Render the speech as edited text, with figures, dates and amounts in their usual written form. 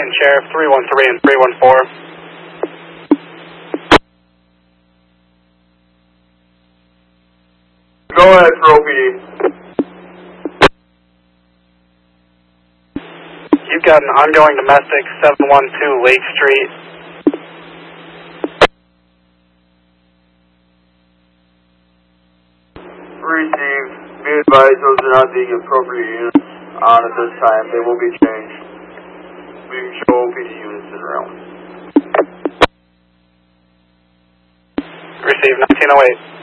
Sheriff 313 and 314. Go ahead, Trophy. You've got an ongoing domestic 712 Lake Street. Received. Be advised those are not the appropriate units on at this time. They will be changed. We can show OPD units in round. Received 1908.